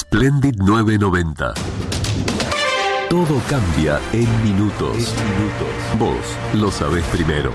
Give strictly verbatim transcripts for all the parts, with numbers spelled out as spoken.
Splendid nueve noventa. Todo cambia en minutos. En minutos. Vos lo sabés primero.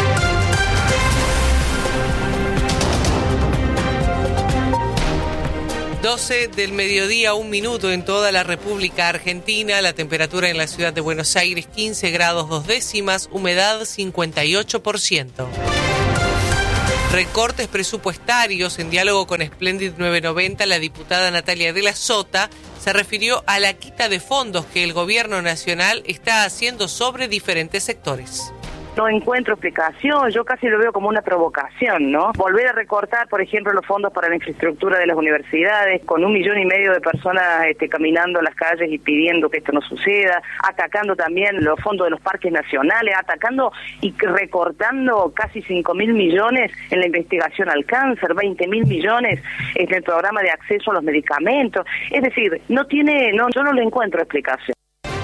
doce del mediodía, un minuto en toda la República Argentina. La temperatura en la ciudad de Buenos Aires, quince grados dos décimas, humedad cincuenta y ocho por ciento. Recortes presupuestarios. En diálogo con Splendid nueve noventa, la diputada Natalia de la Sota se refirió a la quita de fondos que el gobierno nacional está haciendo sobre diferentes sectores. No encuentro explicación, yo casi lo veo como una provocación, ¿no? Volver a recortar, por ejemplo, los fondos para la infraestructura de las universidades, con un millón y medio de personas este, caminando en las calles y pidiendo que esto no suceda, atacando también los fondos de los parques nacionales, atacando y recortando casi cinco mil millones en la investigación al cáncer, veinte mil millones en el programa de acceso a los medicamentos. Es decir, no tiene, no, yo no le encuentro explicación.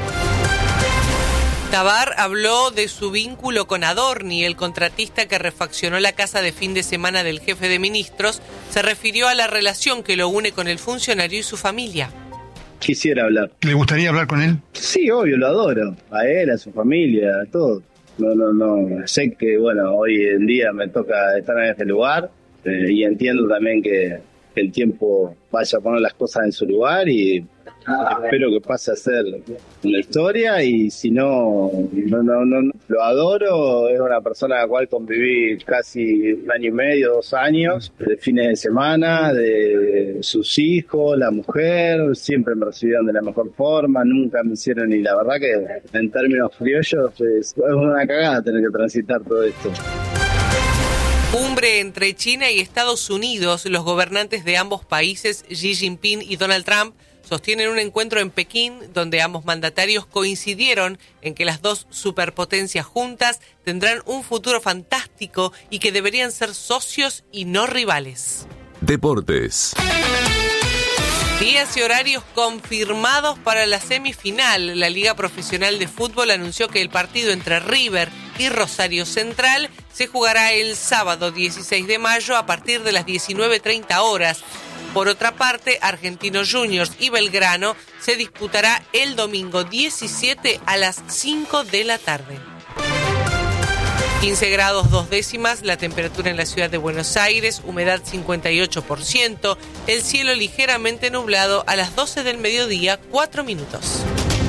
Tabar habló de su vínculo con Adorni, el contratista que refaccionó la casa de fin de semana del jefe de ministros. Se refirió a la relación que lo une con el funcionario y su familia. Quisiera hablar. ¿Le gustaría hablar con él? Sí, obvio, lo adoro. A él, a su familia, a todo. No, no, no. Sé que, bueno, hoy en día me toca estar en este lugar eh, y entiendo también que, que el tiempo vaya a poner las cosas en su lugar y espero que pase a ser una historia. Y si no, no, no, no, lo adoro. Es una persona con la cual conviví casi un año y medio, dos años, de fines de semana, de sus hijos, la mujer, siempre me recibieron de la mejor forma, nunca me hicieron, y la verdad que en términos criollos es, es una cagada tener que transitar todo esto. Cumbre entre China y Estados Unidos. Los gobernantes de ambos países, Xi Jinping y Donald Trump, sostienen un encuentro en Pekín donde ambos mandatarios coincidieron en que las dos superpotencias juntas tendrán un futuro fantástico y que deberían ser socios y no rivales. Deportes. Días y horarios confirmados para la semifinal. La Liga Profesional de Fútbol anunció que el partido entre River y Rosario Central se jugará el sábado dieciséis de mayo a partir de las diecinueve treinta horas. Por otra parte, Argentinos Juniors y Belgrano se disputará el domingo diecisiete a las cinco de la tarde. quince grados dos décimas, la temperatura en la ciudad de Buenos Aires, humedad cincuenta y ocho por ciento, el cielo ligeramente nublado a las doce del mediodía, cuatro minutos.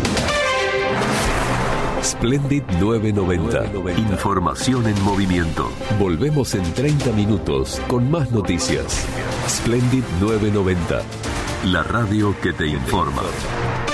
Splendid nueve noventa. Información en movimiento. Volvemos en treinta minutos con más noticias. Splendid nueve noventa. La radio que te informa.